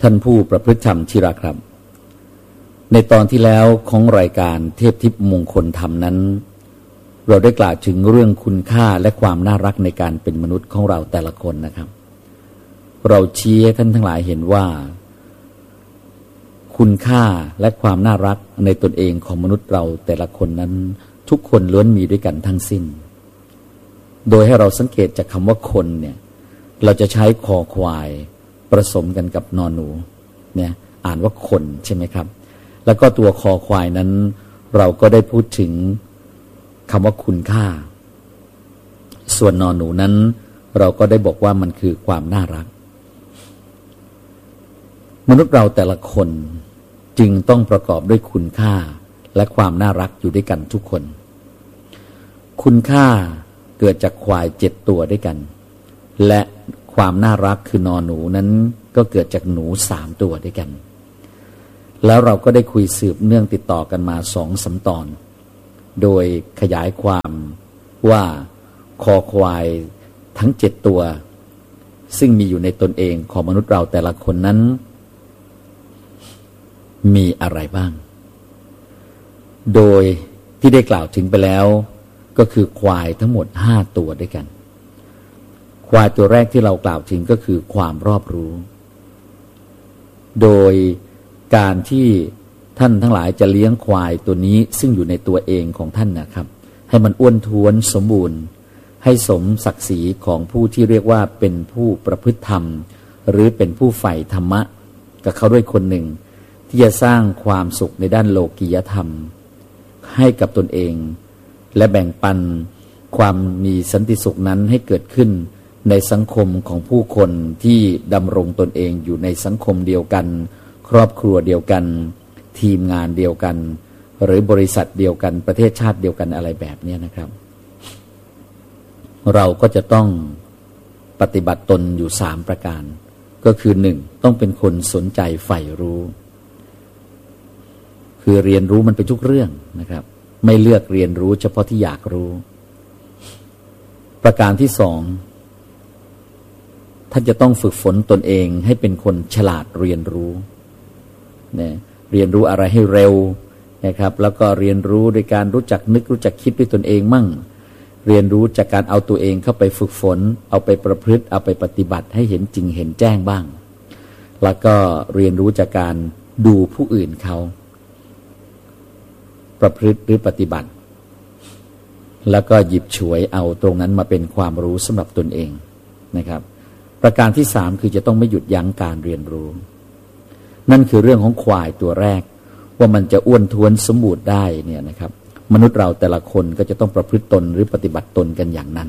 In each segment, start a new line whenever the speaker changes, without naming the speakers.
ท่านผู้ประพฤติธรรมที่รักครับในตอนที่แล้วของรายการเทพทิพย์มงคลธรรมนั้นเราได้กล่าวถึงเรื่องคุณค่าและความน่ารักในการเป็นมนุษย์ของเราแต่ละคนนะครับเราชี้ให้ท่านทั้งหลายเห็นว่าคุณค่าและความน่ารักในตนเองของมนุษย์เราแต่ละคนนั้นทุกคนล้วนมีด้วยกันทั้งสิ้นโดยให้เราสังเกตจากคำว่าคนเนี่ยเราจะใช้คอควายผสมกันกับนอหนูเนี่ยอ่านว่าคนใช่ไหมครับแล้วก็ตัวคอควายนั้นเราก็ได้พูดถึงคำว่าคุณค่าส่วนนอหนูนั้นเราก็ได้บอกว่ามันคือความน่ารักมนุษย์เราแต่ละคนจึงต้องประกอบด้วยคุณค่าและความน่ารักอยู่ด้วยกันทุกคนคุณค่าเกิดจากควาย7ตัวด้วยกันและความน่ารักคือนอหนูนั้นก็เกิดจากหนู3ตัวด้วยกันแล้วเราก็ได้คุยสืบเนื่องติดต่อกันมา2-3 ตอนโดยขยายความว่าคอควายทั้ง7ตัวซึ่งมีอยู่ในตนเองของมนุษย์เราแต่ละคนนั้นมีอะไรบ้างโดยที่ได้กล่าวถึงไปแล้วก็คือควายทั้งหมด5ตัวด้วยกันควายตัวแรกที่เรากล่าวถึงก็คือความรอบรู้โดยการที่ท่านทั้งหลายจะเลี้ยงควายตัวนี้ซึ่งอยู่ในตัวเองของท่านนะครับให้มันอ้วนท้วนสมบูรณ์ให้สมศักดิ์ศรีของผู้ที่เรียกว่าเป็นผู้ประพฤติธรรมหรือเป็นผู้ใฝ่ธรรมะกับเขาด้วยคนหนึ่งที่จะสร้างความสุขในด้านโลกียธรรมให้กับตนเองและแบ่งปันความมีสันติสุขนั้นให้เกิดขึ้นในสังคมของผู้คนที่ดำรงตนเองอยู่ในสังคมเดียวกันครอบครัวเดียวกันทีมงานเดียวกันหรือบริษัทเดียวกันประเทศชาติเดียวกันอะไรแบบนี้นะครับเราก็จะต้องปฏิบัติตนอยู่3ประการก็คือ1ต้องเป็นคนสนใจใฝ่รู้คือเรียนรู้มันเป็นทุกเรื่องนะครับไม่เลือกเรียนรู้เฉพาะที่อยากรู้ประการที่2ท่านจะต้องฝึกฝนตนเองให้เป็นคนฉลาดเรียนรู้เนี่ยเรียนรู้อะไรให้เร็วนะครับแล้วก็เรียนรู้โดยการรู้จักนึกรู้จักคิดด้วยตนเองมั่งเรียนรู้จากการเอาตัวเองเข้าไปฝึกฝนเอาไปประพฤติเอาไปปฏิบัติให้เห็นจริงเห็นแจ้งบ้างแล้วก็เรียนรู้จากการดูผู้อื่นเขาประพฤติหรือปฏิบัติแล้วก็หยิบฉวยเอาตรงนั้นมาเป็นความรู้สำหรับตนเองนะครับประการที่3คือจะต้องไม่หยุดยั้งการเรียนรู้นั่นคือเรื่องของควายตัวแรกว่ามันจะอ้วนท้วนสมบูรณ์ได้เนี่ยนะครับมนุษย์เราแต่ละคนก็จะต้องประพฤติตนหรือปฏิบัติตนกันอย่างนั้น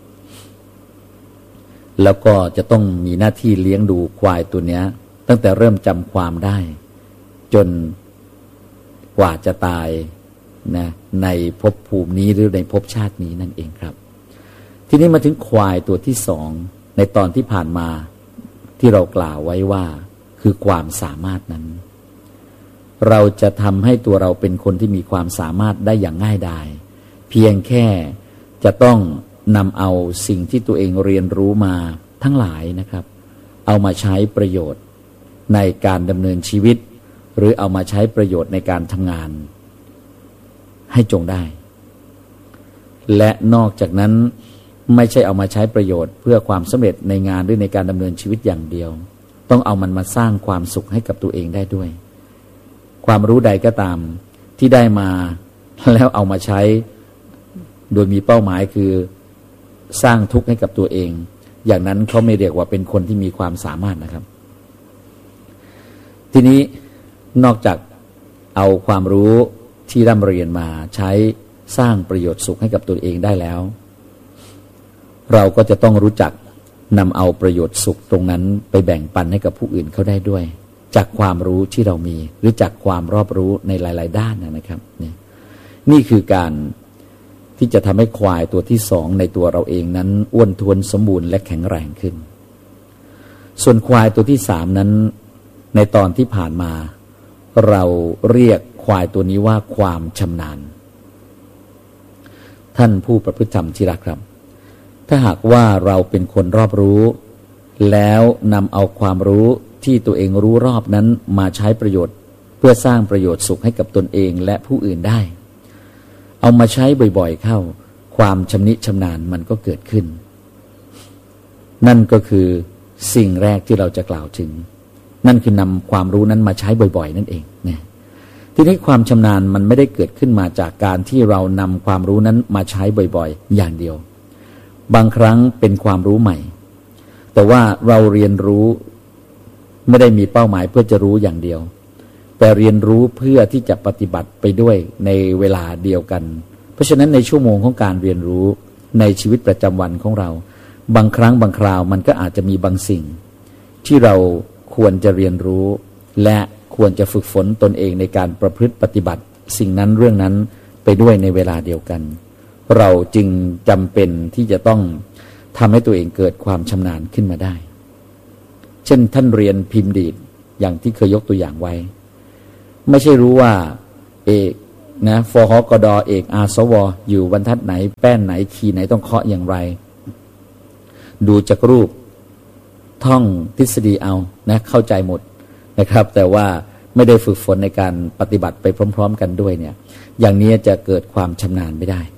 แล้วก็จะต้องมีหน้าที่เลี้ยงดูควายตัวเนี้ยตั้งแต่เริ่มจำความได้จนกว่าจะตายนะในภพภูมินี้หรือในภพชาตินี้นั่นเองครับทีนี้มาถึงควายตัวที่2ในตอนที่ผ่านมาที่เรากล่าวไว้ว่าคือความสามารถนั้นเราจะทำให้ตัวเราเป็นคนที่มีความสามารถได้อย่างง่ายดายเพียงแค่จะต้องนำเอาสิ่งที่ตัวเองเรียนรู้มาทั้งหลายนะครับเอามาใช้ประโยชน์ในการดำเนินชีวิตหรือเอามาใช้ประโยชน์ในการทำงานให้จงได้และนอกจากนั้นไม่ใช่เอามาใช้ประโยชน์เพื่อความสำเร็จในงานหรือในการดำเนินชีวิตอย่างเดียวต้องเอามันมาสร้างความสุขให้กับตัวเองได้ด้วยความรู้ใดก็ตามที่ได้มาแล้วเอามาใช้โดยมีเป้าหมายคือสร้างทุกข์ให้กับตัวเองอย่างนั้นเขาไม่เรียกว่าเป็นคนที่มีความสามารถนะครับทีนี้นอกจากเอาความรู้ที่ร่ำเรียนมาใช้สร้างประโยชน์สุขให้กับตัวเองได้แล้วเราก็จะต้องรู้จักนำเอาประโยชน์สุขตรงนั้นไปแบ่งปันให้กับผู้อื่นเขาได้ด้วยจากความรู้ที่เรามีหรือจากความรอบรู้ในหลายๆด้านนะครับนี่คือการที่จะทำให้ควายตัวที่2ในตัวเราเองนั้นอ้วนท้วนสมบูรณ์และแข็งแรงขึ้นส่วนควายตัวที่3นั้นในตอนที่ผ่านมาเราเรียกควายตัวนี้ว่าความชำนาญท่านผู้ประพฤติธรรมที่รักครับถ้าหากว่าเราเป็นคนรอบรู้แล้วนำเอาความรู้ที่ตัวเองรู้รอบนั้นมาใช้ประโยชน์เพื่อสร้างประโยชน์สุขให้กับตนเองและผู้อื่นได้เอามาใช้บ่อยๆเข้าความชำนิชำนาญมันก็เกิดขึ้นนั่นก็คือสิ่งแรกที่เราจะกล่าวถึงนั่นคือนำความรู้นั้นมาใช้บ่อยๆนั่นเองนะทีนี้ความชำนาญมันไม่ได้เกิดขึ้นมาจากการที่เรานำความรู้นั้นมาใช้บ่อยๆอย่างเดียวบางครั้งเป็นความรู้ใหม่แต่ว่าเราเรียนรู้ไม่ได้มีเป้าหมายเพื่อจะรู้อย่างเดียวแต่เรียนรู้เพื่อที่จะปฏิบัติไปด้วยในเวลาเดียวกันเพราะฉะนั้นในชั่วโมงของการเรียนรู้ในชีวิตประจำวันของเราบางครั้งบางคราวมันก็อาจจะมีบางสิ่งที่เราควรจะเรียนรู้และควรจะฝึกฝนตนเองในการประพฤติปฏิบัติสิ่งนั้นเรื่องนั้นไปด้วยในเวลาเดียวกันเราจึงจำเป็นที่จะต้องทำให้ตัวเองเกิดความชำนาญขึ้นมาได้เช่นท่านเรียนพิมพ์ดีดอย่างที่เคยยกตัวอย่างไว้ไม่ใช่รู้ว่าเอกนะฟหกดเอกอาสวอยู่บรรทัดไหนแป้นไหนคีย์ไหนต้องเคาะอย่างไรดูจากรูปท่องทฤษฎีเอานะเข้าใจหมดนะครับแต่ว่าไม่ได้ฝึกฝนในการปฏิบัติไปพร้อมๆกันด้วยเนี่ยอย่างนี้จะเกิดความชำนาญไม่ได้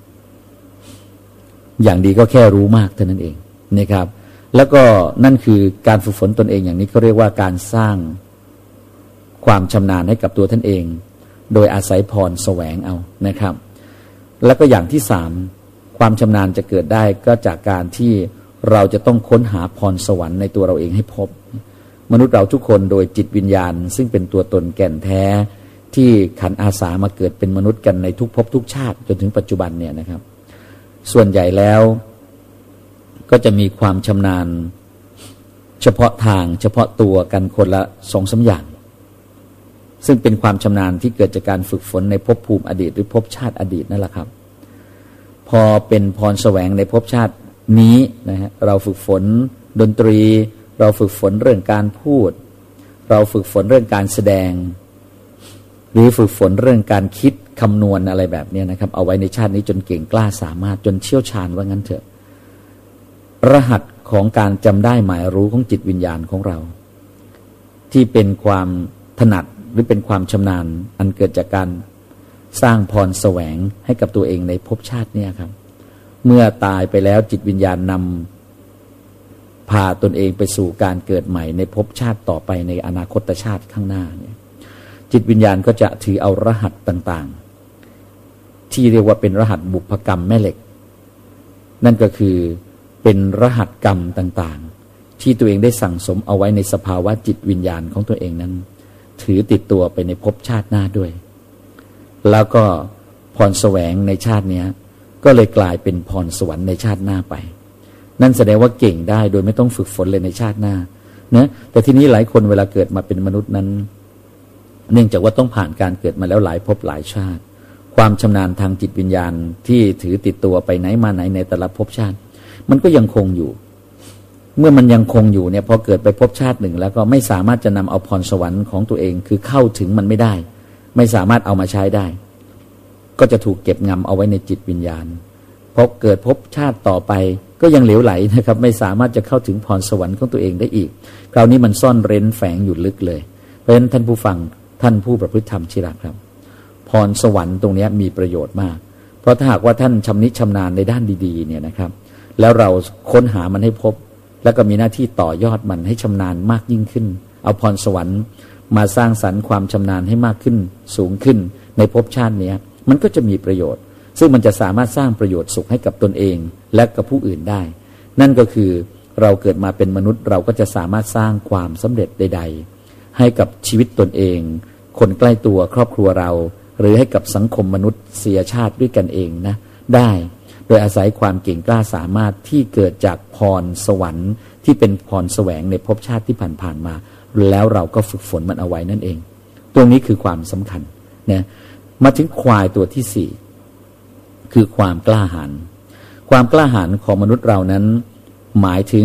อย่างดีก็แค่รู้มากเท่านั้นเองนะครับแล้วก็นั่นคือการฝึกฝนตนเองอย่างนี้เขาเรียกว่าการสร้างความชำนาญให้กับตัวท่านเองโดยอาศัยพรแสวงเอานะครับแล้วก็อย่างที่สามความชำนาญจะเกิดได้ก็จากการที่เราจะต้องค้นหาพรสวรรค์ในตัวเราเองให้พบมนุษย์เราทุกคนโดยจิตวิญญาณซึ่งเป็นตัวตนแก่นแท้ที่ขันอาสามาเกิดเป็นมนุษย์กันในทุกภพทุกชาติจนถึงปัจจุบันเนี่ยนะครับส่วนใหญ่แล้วก็จะมีความชำนาญเฉพาะทางเฉพาะตัวกันคนละ2-3อย่างซึ่งเป็นความชำนาญที่เกิดจากการฝึกฝนในภพภูมิอดีตหรือภพชาติอดีตนั่นแหละครับพอเป็นพรแสวงในภพชาตินี้นะฮะเราฝึกฝนดนตรีเราฝึกฝนเรื่องการพูดเราฝึกฝนเรื่องการแสดงหรือฝึกฝนเรื่องการคิดคำนวณอะไรแบบนี้นะครับเอาไว้ในชาตินี้จนเก่งกล้าสามารถจนเชี่ยวชาญว่างั้นเถอะรหัสของการจำได้หมายรู้ของจิตวิญญาณของเราที่เป็นความถนัดหรือเป็นความชำนาญอันเกิดจากการสร้างพรแสวงให้กับตัวเองในภพชาตินี้ครับเมื่อตายไปแล้วจิตวิญญาณนำพาตนเองไปสู่การเกิดใหม่ในภพชาติต่อไปในอนาคตชาติข้างหน้าเนี่ยจิตวิญญาณก็จะถือเอารหัสต่างๆที่เรียกว่าเป็นรหัสบุพกรรมแม่เหล็กนั่นก็คือเป็นรหัสกรรมต่างๆที่ตัวเองได้สั่งสมเอาไว้ในสภาวะจิตวิญญาณของตัวเองนั้นถือติดตัวไปในภพชาติหน้าด้วยแล้วก็พรแสวงในชาตินี้ก็เลยกลายเป็นพรสวรรค์ในชาติหน้าไปนั่นแสดงว่าเก่งได้โดยไม่ต้องฝึกฝนเลยในชาติหน้านะแต่ทีนี้หลายคนเวลาเกิดมาเป็นมนุษย์นั้นเนื่องจากว่าต้องผ่านการเกิดมาแล้วหลายภพหลายชาติความชำนาญทางจิตวิญญาณที่ถือติดตัวไปไหนมาไหนในแต่ละภพชาติมันก็ยังคงอยู่เมื่อมันยังคงอยู่เนี่ยพอเกิดไปภพชาติหนึ่งแล้วก็ไม่สามารถจะนำเอาพรสวรรค์ของตัวเองคือเข้าถึงมันไม่ได้ไม่สามารถเอามาใช้ได้ก็จะถูกเก็บงำเอาไว้ในจิตวิญญาณพอเกิดภพชาติต่อไปก็ยังเหลวไหลนะครับไม่สามารถจะเข้าถึงพรสวรรค์ของตัวเองได้อีกคราวนี้มันซ่อนเร้นแฝงอยู่ลึกเลยเพราะฉะนั้นท่านผู้ฟังท่านผู้ประพฤติธรรมที่รักครับพรสวรรค์ตรงนี้มีประโยชน์มากเพราะถ้าหากว่าท่านชำนิชำนาญในด้านดีๆเนี่ยนะครับแล้วเราค้นหามันให้พบแล้วก็มีหน้าที่ต่อยอดมันให้ชำนาญมากยิ่งขึ้นเอาพรสวรรค์มาสร้างสรรค์ความชำนาญให้มากขึ้นสูงขึ้นในภพชาตินี้มันก็จะมีประโยชน์ซึ่งมันจะสามารถสร้างประโยชน์สุขให้กับตนเองและกับผู้อื่นได้นั่นก็คือเราเกิดมาเป็นมนุษย์เราก็จะสามารถสร้างความสำเร็จใดๆให้กับชีวิตตนเองคนใกล้ตัวครอบครัวเราหรือให้กับสังคมมนุษยชาติด้วยกันเองนะได้โดยอาศัยความเก่งกล้าสามารถที่เกิดจากพรสวรรค์ที่เป็นพรแสวงในภพชาติที่ผ่านๆมาแล้วเราก็ฝึกฝนมันเอาไว้นั่นเองตรงนี้คือความสำคัญนะมาถึงควายตัวที่สี่คือความกล้าหาญความกล้าหาญของมนุษย์เรานั้นหมายถึง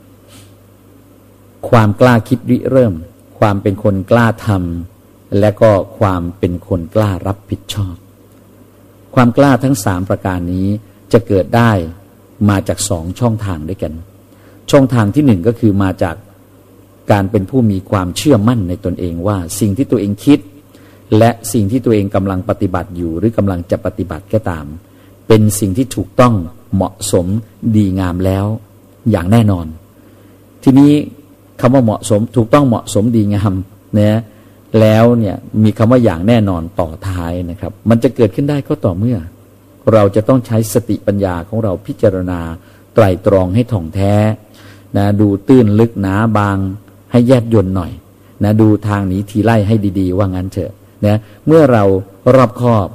ความกล้าคิดริเริ่มความเป็นคนกล้าทำและก็ความเป็นคนกล้ารับผิดชอบความกล้าทั้ง3ประการนี้จะเกิดได้มาจาก2ช่องทางด้วยกันช่องทางที่1ก็คือมาจากการเป็นผู้มีความเชื่อมั่นในตนเองว่าสิ่งที่ตัวเองคิดและสิ่งที่ตัวเองกำลังปฏิบัติอยู่หรือกำลังจะปฏิบัติก็ตามเป็นสิ่งที่ถูกต้องเหมาะสมดีงามแล้วอย่างแน่นอนทีนี้คำว่าเหมาะสมถูกต้องเหมาะสมดีงามนะแล้วเนี่ยมีคำว่าอย่างแน่นอนต่อท้ายนะครับมันจะเกิดขึ้นได้ก็ต่อเมื่อเราจะต้องใช้สติปัญญาของเราพิจารณาไตร่ตรองให้ถ่องแท้นะดูตื้นลึกหนาบางให้แยบยลหน่อยนะดูทางหนีทีไล่ให้ดีๆว่างั้นเถอะนะเมื่อเรารอบคอบ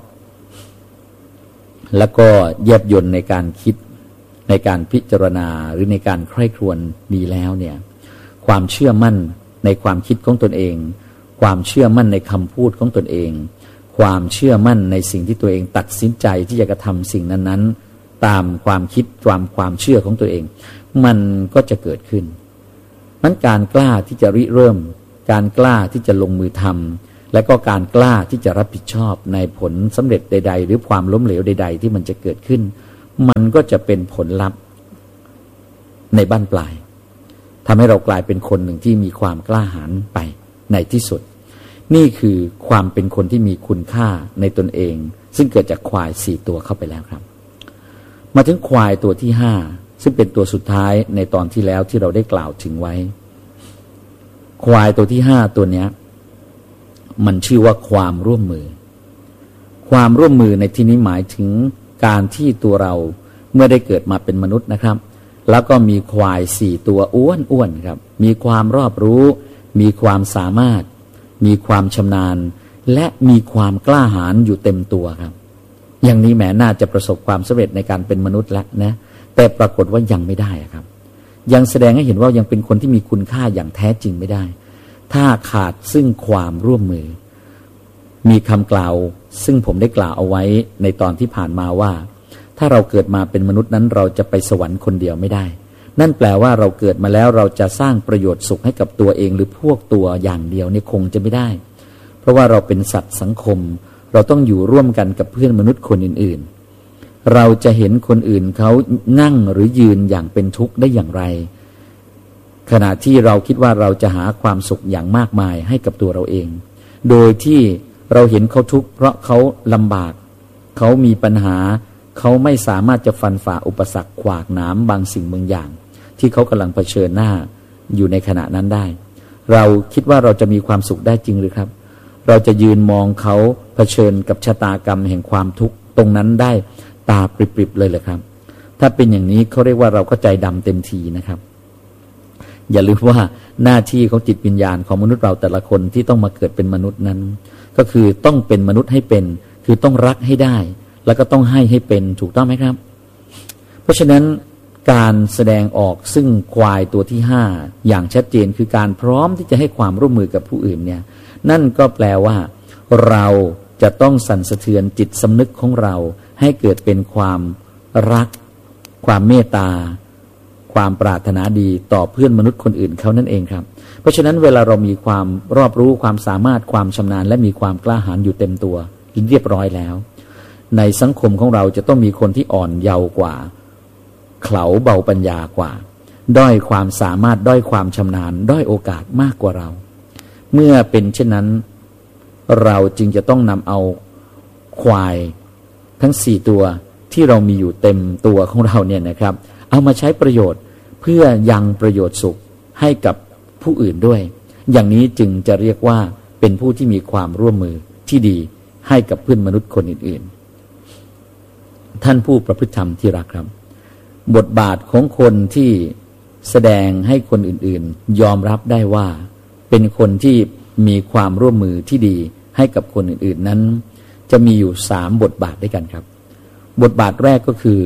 แล้วก็แยบยลในการคิดในการพิจารณาหรือในการใคร่ครวญดีแล้วเนี่ยความเชื่อมั่นในความคิดของตนเองความเชื่อมั่นในคำพูดของตนเองความเชื่อมั่นในสิ่งที่ตัวเองตัดสินใจที่จะกระทำสิ่งนั้นๆตามความคิดความเชื่อของตัวเองมันก็จะเกิดขึ้นนั้นการกล้าที่จะริเริ่มการกล้าที่จะลงมือทำและก็การกล้าที่จะรับผิดชอบในผลสำเร็จใดๆหรือความล้มเหลวใดๆที่มันจะเกิดขึ้นมันก็จะเป็นผลลัพธ์ในบั้นปลายทำให้เรากลายเป็นคนหนึ่งที่มีความกล้าหาญไปในที่สุดนี่คือความเป็นคนที่มีคุณค่าในตนเองซึ่งเกิดจากควาย4ตัวเข้าไปแล้วครับมาถึงควายตัวที่5ซึ่งเป็นตัวสุดท้ายในตอนที่แล้วที่เราได้กล่าวถึงไว้ควายตัวที่5ตัวเนี้ยมันชื่อว่าความร่วมมือความร่วมมือในที่นี้หมายถึงการที่ตัวเราเมื่อได้เกิดมาเป็นมนุษย์นะครับแล้วก็มีควาย4ตัวอ้วนๆครับมีความรอบรู้มีความสามารถมีความชำนาญและมีความกล้าหาญอยู่เต็มตัวครับอย่างนี้แหมน่าจะประสบความสำเร็จในการเป็นมนุษย์แล้วนะแต่ปรากฏว่ายังไม่ได้ครับยังแสดงให้เห็นว่ายังเป็นคนที่มีคุณค่าอย่างแท้จริงไม่ได้ถ้าขาดซึ่งความร่วมมือมีคำกล่าวซึ่งผมได้กล่าวเอาไว้ในตอนที่ผ่านมาว่าถ้าเราเกิดมาเป็นมนุษย์นั้นเราจะไปสวรรค์คนเดียวไม่ได้นั่นแปลว่าเราเกิดมาแล้วเราจะสร้างประโยชน์สุขให้กับตัวเองหรือพวกตัวอย่างเดียวเนี่ยคงจะไม่ได้เพราะว่าเราเป็นสัตว์สังคมเราต้องอยู่ร่วมกันกับเพื่อนมนุษย์คนอื่นๆเราจะเห็นคนอื่นเขานั่งหรือยืนอย่างเป็นทุกข์ได้อย่างไรขณะที่เราคิดว่าเราจะหาความสุขอย่างมากมายให้กับตัวเราเองโดยที่เราเห็นเขาทุกข์เพราะเขาลำบากเขามีปัญหาเขาไม่สามารถจะฟันฝ่าอุปสรรคขวากหนามบางสิ่งบางอย่างที่เขากำลังเผชิญหน้าอยู่ในขณะนั้นได้เราคิดว่าเราจะมีความสุขได้จริงหรือครับเราจะยืนมองเขาเผชิญกับชะตากรรมแห่งความทุกข์ตรงนั้นได้ตาปริบๆเลยเหรอครับถ้าเป็นอย่างนี้เขาเรียกว่าเราก็ใจดำเต็มทีนะครับอย่าลืมว่าหน้าที่ของจิตวิญญาณของมนุษย์เราแต่ละคนที่ต้องมาเกิดเป็นมนุษย์นั้นก็คือต้องเป็นมนุษย์ให้เป็นคือต้องรักให้ได้แล้วก็ต้องให้เป็นถูกต้องไหมครับเพราะฉะนั้นการแสดงออกซึ่งควายตัวที่5อย่างชัดเจนคือการพร้อมที่จะให้ความร่วมมือกับผู้อื่นเนี่ยนั่นก็แปลว่าเราจะต้องสั่นสะเทือนจิตสำนึกของเราให้เกิดเป็นความรักความเมตตาความปรารถนาดีต่อเพื่อนมนุษย์คนอื่นเขานั่นเองครับเพราะฉะนั้นเวลาเรามีความรอบรู้ความสามารถความชำนาญและมีความกล้าหาญอยู่เต็มตัวเรียบร้อยแล้วในสังคมของเราจะต้องมีคนที่อ่อนเยาว์กว่าเขลาเบาปัญญากว่าด้อยความสามารถด้อยความชำนาญด้อยโอกาสมากกว่าเราเมื่อเป็นเช่นนั้นเราจึงจะต้องนำเอาควายทั้ง4ตัวที่เรามีอยู่เต็มตัวของเราเนี่ยนะครับเอามาใช้ประโยชน์เพื่อยังประโยชน์สุขให้กับผู้อื่นด้วยอย่างนี้จึงจะเรียกว่าเป็นผู้ที่มีความร่วมมือที่ดีให้กับเพื่อนมนุษย์คนอื่นๆท่านผู้ประพฤติธรรมที่รักครับบทบาทของคนที่แสดงให้คนอื่นๆยอมรับได้ว่าเป็นคนที่มีความร่วมมือที่ดีให้กับคนอื่นๆนั้นจะมีอยู่3บทบาทด้วยกันครับบทบาทแรกก็คือ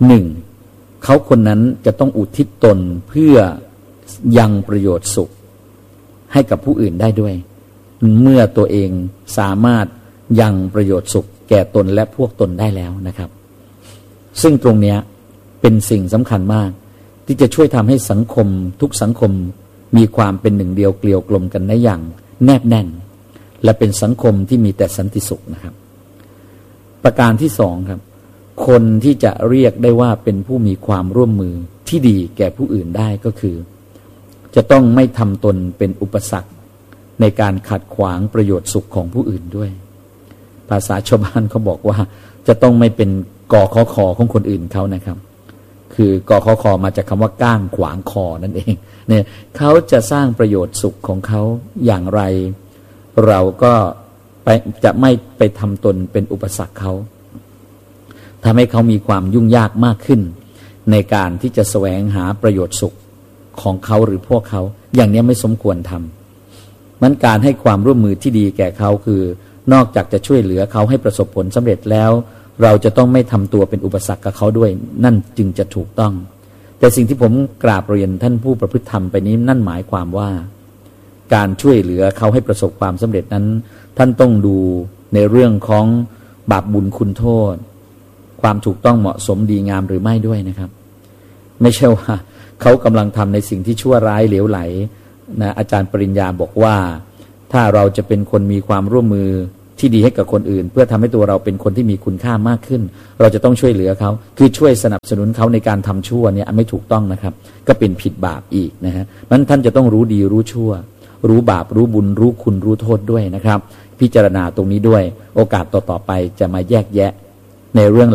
1. เขาคนนั้นจะต้องอุทิศตนเพื่อยังประโยชน์สุขให้กับผู้อื่นได้ด้วยเมื่อตัวเองสามารถยังประโยชน์สุขแก่ตนและพวกตนได้แล้วนะครับซึ่งตรงนี้เป็นสิ่งสำคัญมากที่จะช่วยทำให้สังคมทุกสังคมมีความเป็นหนึ่งเดียวเกลียวกลมกันได้อย่างแนบแน่นและเป็นสังคมที่มีแต่สันติสุขนะครับประการที่2ครับคนที่จะเรียกได้ว่าเป็นผู้มีความร่วมมือที่ดีแก่ผู้อื่นได้ก็คือจะต้องไม่ทำตนเป็นอุปสรรคในการขัดขวางประโยชน์สุขของผู้อื่นด้วยภาษาชาวบ้านเขาบอกว่าจะต้องไม่เป็นกอขอคอของคนอื่นเขานะครับคือกอขอคอมาจากคำว่าก้างขวางคอนั่นเองเนี่ยเขาจะสร้างประโยชน์สุขของเขาอย่างไรเราก็จะไม่ไปทำตนเป็นอุปสรรคเขาทำให้เขามีความยุ่งยากมากขึ้นในการที่จะแสวงหาประโยชน์สุขของเขาหรือพวกเขาอย่างนี้ไม่สมควรทำมันการให้ความร่วมมือที่ดีแก่เขาคือนอกจากจะช่วยเหลือเขาให้ประสบผลสำเร็จแล้วเราจะต้องไม่ทำตัวเป็นอุปสรรคกับเขาด้วยนั่นจึงจะถูกต้องแต่สิ่งที่ผมกราบเรียนท่านผู้ประพฤติธรรมไปนี้นั่นหมายความว่าการช่วยเหลือเขาให้ประสบความสำเร็จนั้นท่านต้องดูในเรื่องของบาปบุญคุณโทษความถูกต้องเหมาะสมดีงามหรือไม่ด้วยนะครับไม่ใช่ว่าเขากำลังทำในสิ่งที่ชั่วร้ายเหลวไหลนะอาจารย์ปริญญาบอกว่าถ้าเราจะเป็นคนมีความร่วมมือที่ดีให้กับคนอื่นเพื่อทำให้ตัวเราเป็นคนที่มีคุณค่ามากขึ้นเราจะต้องช่วยเหลือเขาคือช่วยสนับสนุนเขาในการทำชั่วเนี่ยไม่ถูกต้องนะครับก็เป็นผิดบาปอีกนะฮะนั้นท่านจะต้องรู้ดีรู้ชั่วรู้บาปรู้บุญรู้คุณรู้โทษด้วยนะครับพิจารณาตรงนี้ด้วยโอกาสต่อๆไปจะมาแยกแยะในเรื่อง